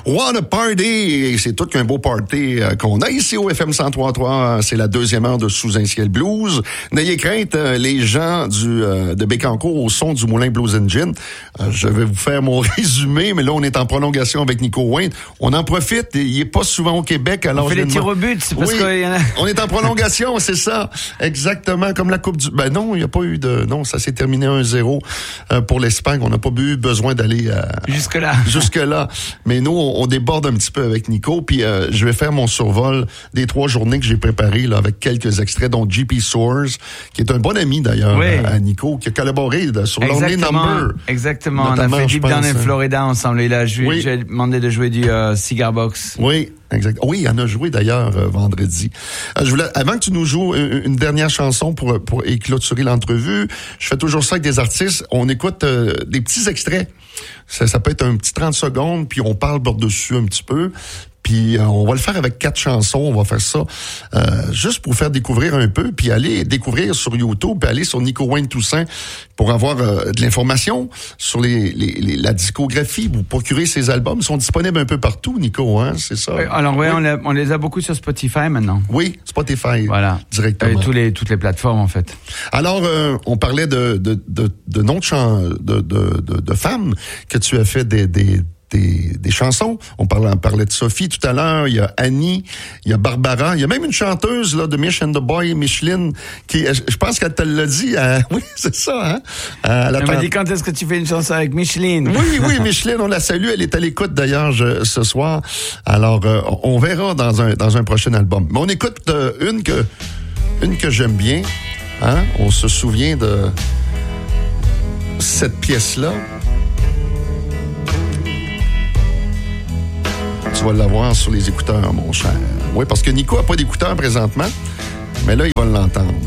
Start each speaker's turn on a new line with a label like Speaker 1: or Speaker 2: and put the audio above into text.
Speaker 1: What a party! Et c'est tout qu'un beau party qu'on a ici au FM 103.3. C'est la deuxième heure de Sous un ciel blues. N'ayez crainte, les gens de Bécancour au son du Moulin Blues Engine. Je vais vous faire mon résumé, mais là, on est en prolongation avec Nico Wayne. On en profite. Il est pas souvent au Québec. Alors
Speaker 2: on fait les tirs au but. C'est parce qu'il y en a...
Speaker 1: On est en prolongation, c'est ça. Exactement comme la Coupe du... Ben non, il n'y a pas eu de... Non, ça s'est terminé 1-0 pour l'Espagne. On n'a pas eu besoin d'aller...
Speaker 2: Jusque-là.
Speaker 1: Jusque-là. Mais nous, on déborde un petit peu avec Nico. Puis je vais faire mon survol des 3 journées que j'ai préparées là, avec quelques extraits, dont JP Soares, qui est un bon ami d'ailleurs à Nico, qui a collaboré sur Lonely Number.
Speaker 2: Exactement. On a fait Deep Down in Florida ensemble. J'ai demandé de jouer du Cigar Box.
Speaker 1: Oui. Exact. Oui, il en a joué d'ailleurs vendredi. Avant que tu nous joues une dernière chanson pour clôturer l'entrevue, je fais toujours ça avec des artistes. On écoute des petits extraits. Ça peut être un petit 30 secondes, puis on parle par-dessus un petit peu. Puis on va le faire avec 4 chansons. On va faire ça juste pour faire découvrir un peu, puis aller découvrir sur YouTube, puis aller sur Nico Wayne Toussaint pour avoir de l'information sur la discographie. Vous procurez ces albums. Ils sont disponibles un peu partout, Nico, hein? C'est ça?
Speaker 2: Oui, alors on les a beaucoup sur Spotify maintenant.
Speaker 1: Oui, Spotify.
Speaker 2: Voilà.
Speaker 1: Directement.
Speaker 2: Toutes les plateformes, en fait.
Speaker 1: Alors, on parlait de noms de femmes que tu as fait des chansons. On parlait de Sophie tout à l'heure. Il y a Annie, il y a Barbara. Il y a même une chanteuse là de Mich and the Boy, Micheline, qui, je pense qu'elle te l'a dit. Oui, c'est ça. Hein?
Speaker 2: Elle m'a dit, quand est-ce que tu fais une chanson avec Micheline?
Speaker 1: Oui, Micheline, on la salue. Elle est à l'écoute d'ailleurs ce soir. Alors, on verra dans un prochain album. Mais on écoute une que j'aime bien. Hein? On se souvient de cette pièce-là. Tu vas l'avoir sur les écouteurs, mon cher. Oui, parce que Nico n'a pas d'écouteurs présentement, mais là, il va l'entendre.